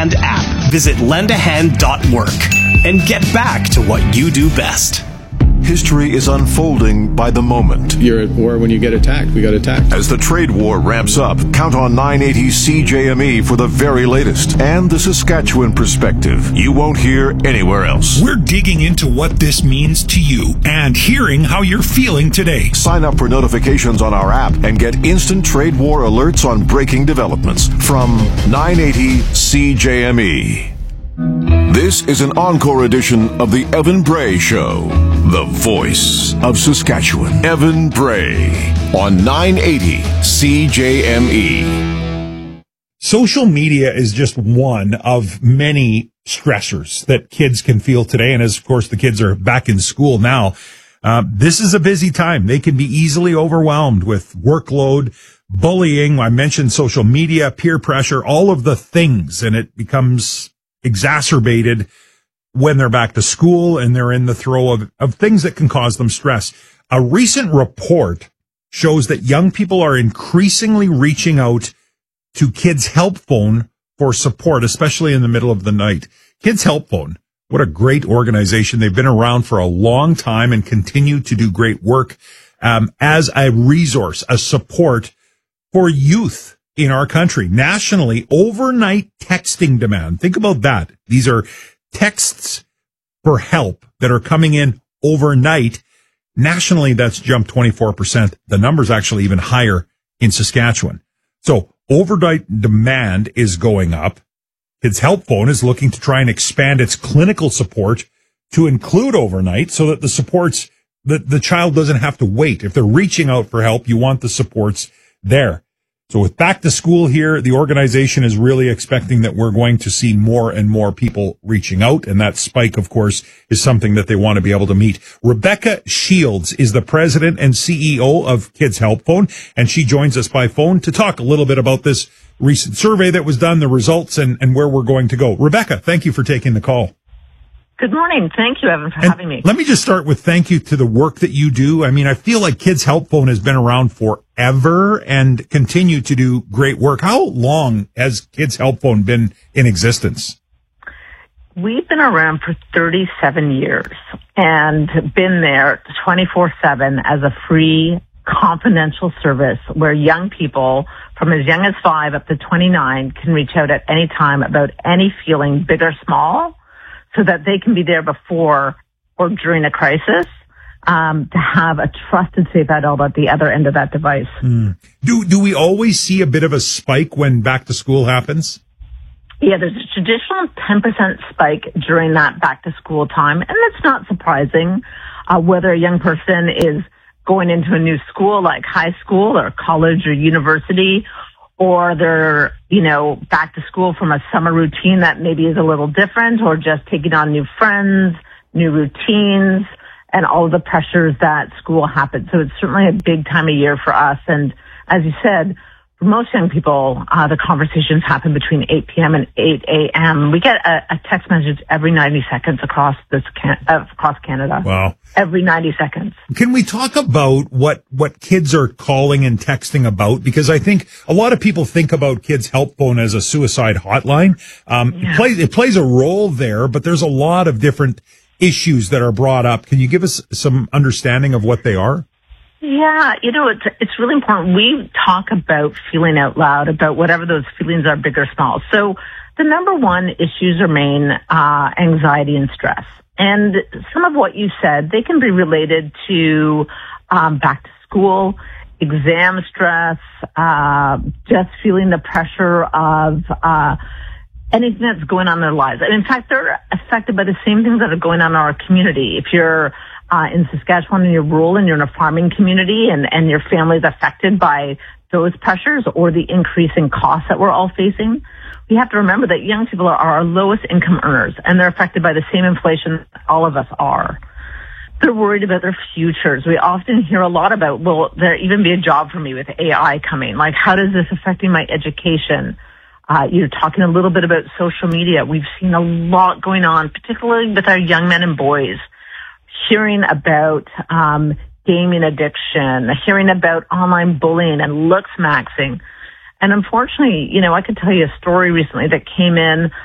Hand app. Visit lendahand.work and get back to what you do best. History is unfolding by the moment. You're at war when you get attacked. We got attacked. As the trade war ramps up, count on 980 CJME for the very latest and the Saskatchewan perspective you won't hear anywhere else. We're digging into what this means to you and hearing how you're feeling today. Sign up for notifications on our app and get instant trade war alerts on breaking developments from 980 CJME. This is an encore edition of the Evan Bray Show, the voice of Saskatchewan. Evan Bray on 980 CJME. Social media is just one of many stressors that kids can feel today. And as, of course, the kids are back in school now, this is a busy time. They can be easily overwhelmed with workload, bullying. I mentioned social media, peer pressure, all of the things, and it becomes exacerbated when they're back to school and they're in the throw of things that can cause them stress. A recent report shows that young people are increasingly reaching out to Kids Help Phone for support, especially in the middle of the night. Kids Help Phone, what a great organization. They've been around for a long time and continue to do great work as a resource, a support for youth in our country. Nationally, overnight texting demand. Think about that. These are texts for help that are coming in overnight. Nationally, that's jumped 24%. The number's actually even higher in Saskatchewan. So overnight demand is going up. Kids Help Phone is looking to try and expand its clinical support to include overnight so that the supports, the child doesn't have to wait. If they're reaching out for help, you want the supports there. So with back to school here, the organization is really expecting that we're going to see more and more people reaching out. And that spike, of course, is something that they want to be able to meet. Rebecca Shields is the president and CEO of Kids Help Phone, and she joins us by phone to talk a little bit about this recent survey that was done, the results, and where we're going to go. Rebecca, thank you for taking the call. Good morning. Thank you, Evan, for having me. Let me just start with thank you to the work that you do. I mean, I feel like Kids Help Phone has been around forever and continue to do great work. How long has Kids Help Phone been in existence? We've been around for 37 years and been there 24/7 as a free, confidential service where young people from as young as 5 up to 29 can reach out at any time about any feeling, big or small, so that they can be there before or during a crisis, to have a trusted safe adult at the other end of that device. Do we always see a bit of a spike when back to school happens? Yeah, there's a traditional 10% spike during that back to school time, and that's not surprising. Whether a young person is going into a new school like high school or college or university, or they're, back to school from a summer routine that maybe is a little different, or just taking on new friends, new routines, and all of the pressures that school happens. So it's certainly a big time of year for us. And as you said, for most young people, the conversations happen between 8 p.m. and 8 a.m. We get a text message every 90 seconds across Canada. Wow. Every 90 seconds. Can we talk about what kids are calling and texting about? Because I think a lot of people think about Kids Help Phone as a suicide hotline. It plays a role there, but there's a lot of different issues that are brought up. Can you give us some understanding of what they are? Yeah, it's really important. We talk about feeling out loud, about whatever those feelings are, big or small. So the number one issues remain anxiety and stress. And some of what you said, they can be related to back to school, exam stress, just feeling the pressure of anything that's going on in their lives. And in fact, they're affected by the same things that are going on in our community. If you're in Saskatchewan and you're rural and you're in a farming community and your family's affected by those pressures or the increase in costs that we're all facing, we have to remember that young people are our lowest income earners and they're affected by the same inflation all of us are. They're worried about their futures. We often hear a lot about, will there even be a job for me with AI coming? Like, how does this affecting my education? You're talking a little bit about social media. We've seen a lot going on, particularly with our young men and boys, hearing about gaming addiction, hearing about online bullying and looks maxing. And unfortunately, I could tell you a story recently that came in